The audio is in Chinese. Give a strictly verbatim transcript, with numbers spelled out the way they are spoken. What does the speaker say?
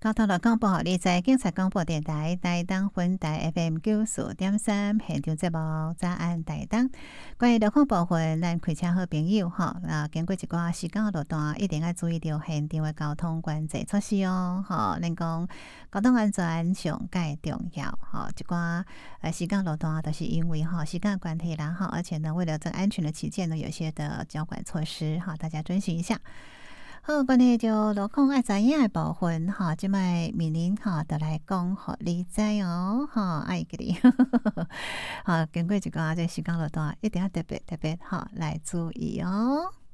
交通路广播，你在警察广播电台台东分台 F M 九四点三现场节目早安台东。关于路况部分，咱开车好朋友吼，啊，经过一寡时间路段，一定要注意到现场的交通管制措施哦。吼，咱讲交通安全上介重要。吼，一寡呃时间路段都是因为哈时间关系啦，哈，而且呢，为了这个安全的起见呢，有些的交管措施哈，大家遵循一下。好，关于就路况爱知影的部分，哈，即摆明年哈，就来讲互你知哦，哈，爱给你，好，经过一个这时间路段，一定要特别特别好来注意哦。